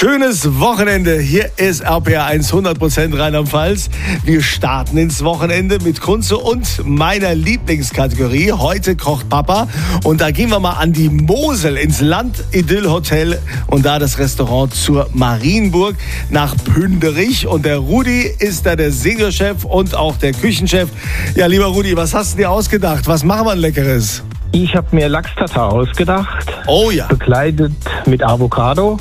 Schönes Wochenende. Hier ist RPR1 100% Rheinland-Pfalz. Wir starten ins Wochenende mit Kunze und meiner Lieblingskategorie. Heute kocht Papa. Und da gehen wir mal an die Mosel ins Land-Idyll-Hotel und da das Restaurant zur Marienburg nach Pünderich. Und der Rudi ist da der Seniorchef und auch der Küchenchef. Ja, lieber Rudi, was hast du dir ausgedacht? Was machen wir Leckeres? Ich habe mir Lachs-Tatar ausgedacht. Oh ja. Bekleidet mit Avocado,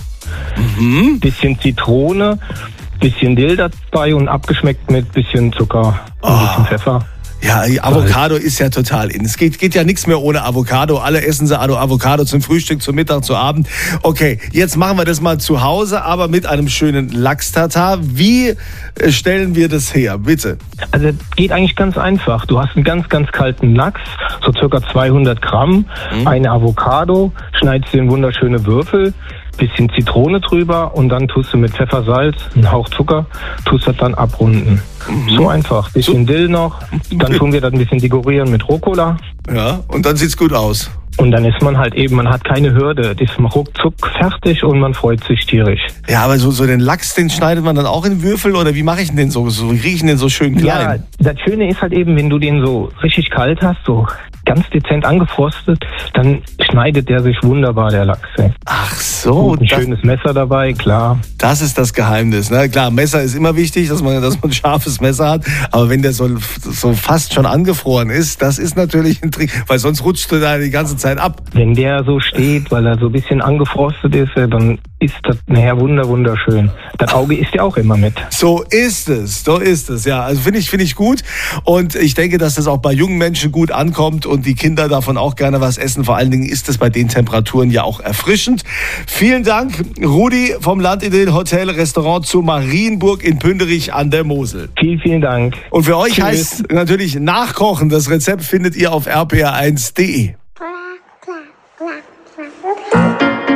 bisschen Zitrone, bisschen Dill dabei und abgeschmeckt mit bisschen Zucker und bisschen Pfeffer. Ja, Avocado ist ja total in. Es geht ja nichts mehr ohne Avocado. Alle essen sie Avocado zum Frühstück, zum Mittag, zu Abend. Okay, jetzt machen wir das mal zu Hause, aber mit einem schönen Lachs-Tatar. Wie stellen wir das her, bitte? Also geht eigentlich ganz einfach. Du hast einen ganz, ganz kalten Lachs, so circa 200 Gramm, eine Avocado, schneidest dir in wunderschöne Würfel, bisschen Zitrone drüber und dann tust du mit Pfeffer, Salz, einen Hauch Zucker, tust das dann abrunden. So einfach. Bisschen Dill noch, dann tun wir das ein bisschen dekorieren mit Rucola. Ja, und dann sieht's gut aus. Und dann ist man halt eben, man hat keine Hürde, das ist ruckzuck fertig und man freut sich tierisch. Ja, aber so den Lachs, den schneidet man dann auch in Würfel oder wie mache ich denn den so? Wie kriege ich den so schön klein? Ja, das Schöne ist halt eben, wenn du den so richtig kalt hast, so ganz dezent angefrostet, dann schneidet der sich wunderbar, der Lachs. Ach so. Ein schönes Messer dabei, klar. Das ist das Geheimnis. Ne? Klar, Messer ist immer wichtig, dass man ein scharfes Messer hat. Aber wenn der so fast schon angefroren ist, das ist natürlich ein Trick, weil sonst rutscht du da die ganze Zeit ab. Wenn der so steht, weil er so ein bisschen angefrostet ist, dann ist das nachher wunderschön. Das Auge isst ja auch immer mit. So ist es. Ja, also finde ich gut. Und ich denke, dass das auch bei jungen Menschen gut ankommt und die Kinder davon auch gerne was essen. Vor allen Dingen ist es bei den Temperaturen ja auch erfrischend. Vielen Dank, Rudi vom Land-Idyll Hotel Restaurant zur Marienburg in Pünderich an der Mosel. Vielen Dank. Und für euch heißt natürlich nachkochen. Das Rezept findet ihr auf rpr1.de.